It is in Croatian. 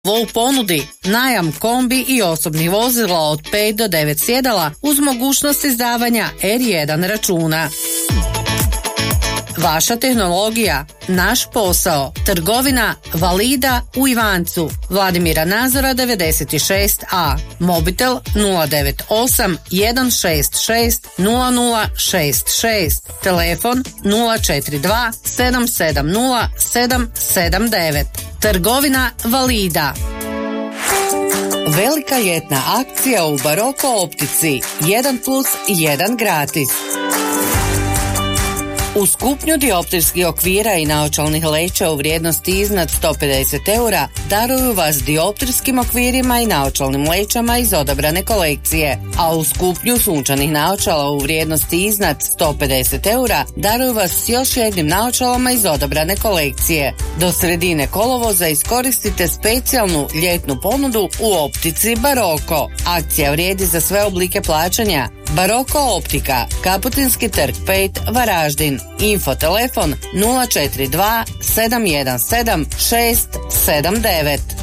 U ponudi najam kombi i osobnih vozila od 5 do 9 sjedala uz mogućnost izdavanja R1 računa. Vaša tehnologija, naš posao. Trgovina Valida u Ivancu, Vladimira Nazora 96A. Mobitel 098 166 0066. Telefon 042 770 779. Trgovina Valida. Velika ljetna akcija u Baroko optici. 1+1 gratis. Uz kupnju dioptrijskih okvira i naočalnih leća u vrijednosti iznad 150 eura daruju vas dioptrijskim okvirima i naočalnim lećama iz odabrane kolekcije, a uz kupnju sunčanih naočala u vrijednosti iznad 150 eura daruju vas s još jednim naočalama iz odabrane kolekcije. Do sredine kolovoza iskoristite specijalnu ljetnu ponudu u optici Baroko. Akcija vrijedi za sve oblike plaćanja. Baroko optika, Kaputinski trg 5, Varaždin. Info telefon 042 717 679.